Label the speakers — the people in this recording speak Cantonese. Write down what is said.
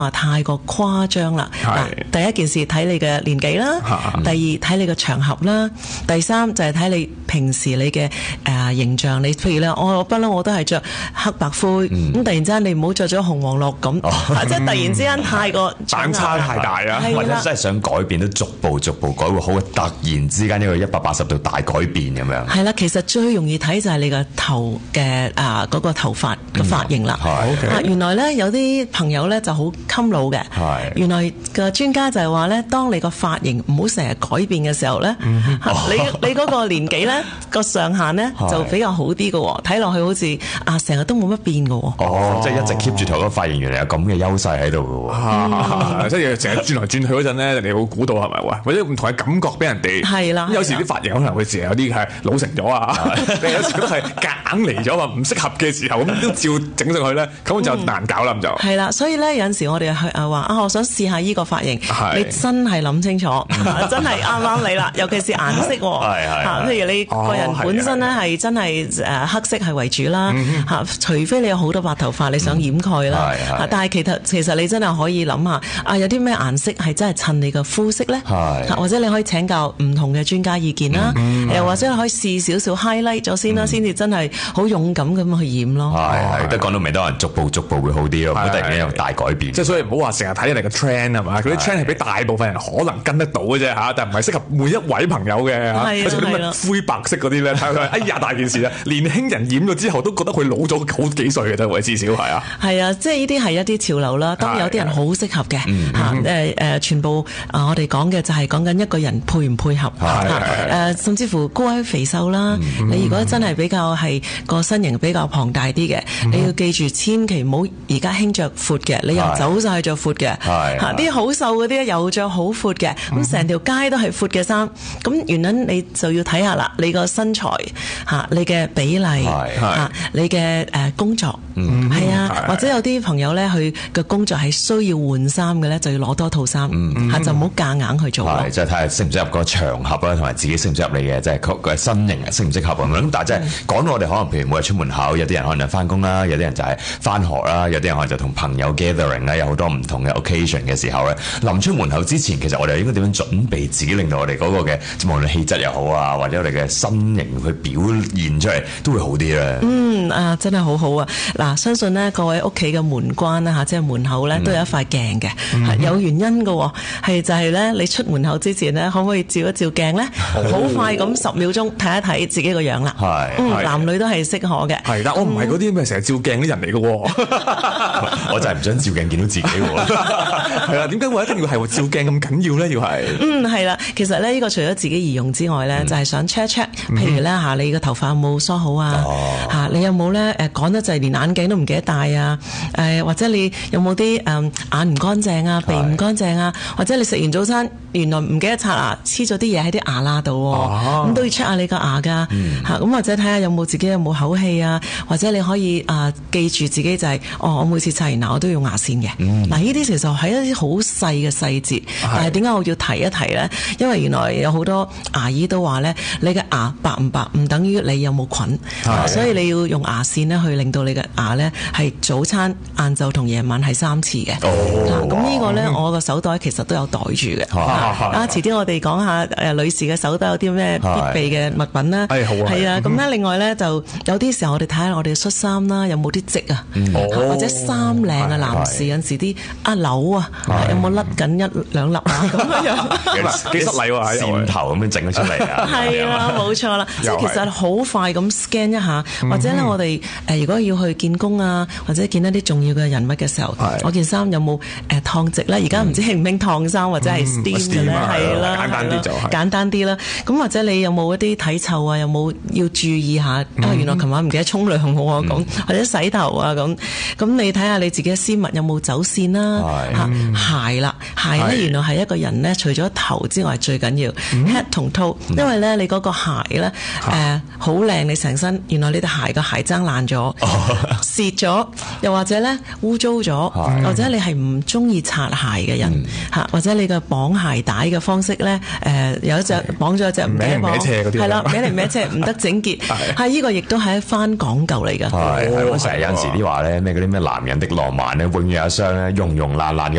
Speaker 1: 太過誇張啦。嗱，第一件事睇你嘅年紀啦，第二睇你嘅場合啦，第三就係睇你平時你嘅形象。你譬如咧，我不嬲我都係着黑白灰，咁突然之間你唔好着咗紅黃綠咁，即係突然之間太過
Speaker 2: 反差太大啊！
Speaker 3: 或者真係想改變都逐步改會好，突然之間一個180度大改變咁樣。
Speaker 1: 係啦，其實最容易睇就係你個頭嘅嗰個頭髮嘅髮型啦。原來咧有啲朋友咧就好襟老嘅。原來個專家就係話咧，當你個髮型唔好成日改變嘅時候咧，你嗰個年紀咧個上限咧就比較好啲嘅喎，睇落去好似成日都冇乜變嘅喎。
Speaker 3: 即係一直 keep 住頭嗰個髮型，原來有咁嘅優勢喺度嘅喎。
Speaker 2: 即係成日轉來轉去嗰陣咧，人哋會估到係咪喎？或者唔同嘅感覺俾人哋。
Speaker 1: 係啦。
Speaker 2: 有時啲髮型可能會成日有啲係老成咗啊，有時都係夾硬嚟咗啊，唔適合嘅時候咁都照整上去咧，咁就難搞啦咁就。係
Speaker 1: 啦，所以咧有陣時我哋去話我想試下依個髮型，你真係諗清楚，真係啱你啦。尤其是顏色喎，譬如你個人本身咧係真係黑色係為主啦，除非你有好多白頭髮你想掩蓋啦，但係其實你真係可以諗下有啲咩顏色係真係襯你嘅膚色咧，或者你可以請教唔同嘅專家意見啦，又或者你可以試少少 highlight 咗先啦，先至真係好勇敢咁去染咯。
Speaker 3: 都講到明，多人逐步會好啲咯，唔好突然間有大改變。
Speaker 2: 即係所以唔好話成日睇人哋嘅 trend 係嘛，嗰啲 trend 係俾大部分人可能跟得到嘅啫嚇，但係唔係適合每一位朋友嘅嚇。好似啲乜灰白色嗰啲咧，睇佢哎呀大件事啊！年輕人染咗之後都覺得佢老咗好幾歲嘅啫喎，至少係啊。係啊，
Speaker 1: 即係呢啲係一啲潮流啦。當然有啲人好適合嘅嚇，全部我哋講嘅就係講緊一個人配唔配合甚至乎高矮肥瘦啦。你如果真係比較係個身形比較龐大啲嘅，你要記住千祈唔好而家興着闊嘅，你又走晒着闊嘅，啲好瘦嗰啲又着好闊嘅，咁成條街都係闊嘅衫，咁原來你就要睇下啦，你個身材你嘅比例你嘅工作係啊，或者有啲朋友咧，佢嘅工作係需要換衫嘅咧，就要攞多套衫就唔好夾硬去做。
Speaker 3: 即係睇下適唔適合個場合啦，同埋自己適唔適合你嘅，即係個身形適唔適合咁樣。咁但係即係講到我哋可能譬如每日出門口，有啲人可能就翻工啦，有啲人就係翻學啦，有啲人可能就同朋友 gathering 啦，有好多唔同嘅 occasion 嘅時候咧，臨出門口之前，其實我哋應該點樣準備自己，令到我哋嗰個嘅無論氣質又好啊，或者我哋嘅身形去表現出嚟都會好啲咧。
Speaker 1: 真係好好啊！嗱，相信呢各位屋企嘅門關啦即係門口咧都有一塊鏡嘅，有原因嘅，係就係咧你出門口之前咧，可唔可以照一照鏡咧？好快咁10秒鐘睇一睇自己個樣啦。男女都係適可嘅。
Speaker 2: 係，但我唔係嗰啲咩成日照鏡啲人嚟嘅喎，
Speaker 3: 我就係唔想照鏡見到自己喎。
Speaker 2: 係啦，點解我一定要係照鏡咁緊要咧？要係
Speaker 1: 係啦，其實咧呢個除咗自己儀容之外咧，就係想 check 譬如咧你個頭髮有冇梳好啊？你有冇咧趕得滯連眼鏡都唔記得戴啊？或者你有冇啲眼唔乾淨啊、鼻唔乾淨啊？或者你食完早餐原來唔記得刷牙，黐咗啲嘢喺啲牙罅度喎，咁都要 check 下你個牙㗎咁或者睇下有冇自己有冇口氣啊？或者你可以記住自己就係我每次刷完牙我都要牙線嘅。嗱，呢啲其實係一啲好細嘅細節，但係點解我要提一提咧？因為原來有好多牙醫都話咧，你嘅牙白唔白唔等於你有冇菌，所以你要用牙線咧去令到你嘅牙咧係早餐、晏晝同夜晚係3次嘅。咁呢個咧我個手袋其實都有袋住嘅。遲啲我哋講下女士嘅手袋有啲咩必備嘅物品啦。係啊，咁咧另外咧就有啲時候我哋睇下我哋嘅恤衫啦，有冇啲織啊，或者衫領啊，男士有陣時啲紐啊，有冇甩緊1-2粒啊咁樣，
Speaker 2: 幾失禮喎，
Speaker 3: 線頭咁樣整咗出嚟啊。
Speaker 1: 係啦，冇錯啦，即係其實好快咁 scan 一下，或者咧我哋如果要去見工啊，或者見一啲重要嘅人物嘅時候，我件衫有冇燙直咧？而家唔知興唔興燙衫或者係 steam 嘅咧？係啦，
Speaker 2: 簡單啲就係
Speaker 1: 簡單啲啦。咁或者你有冇一啲體臭啊？有冇要注意下？原來琴晚唔記得沖涼喎咁，或者洗頭啊咁。咁你睇下你自己嘅絲襪有冇走線啦？鞋啦，鞋咧原來係一個人咧，除咗頭之外最緊要 head 同 toe，因為咧你嗰個鞋咧好靚，你成身原來你對鞋個鞋踭爛咗、蝕咗，又或者咧污糟咗，或者你係唔中意擦鞋嘅人或者你個綁鞋鞋帶嘅方式咧，有一隻綁咗一隻唔
Speaker 2: 歪嚟歪斜嗰啲，
Speaker 1: 係啦，歪嚟歪斜唔得整潔，係呢個亦都係一番講究嚟㗎。
Speaker 3: 係我成日有陣時啲話咧，咩嗰啲咩男人的浪漫咧，永遠有一雙咧溶溶爛爛嘅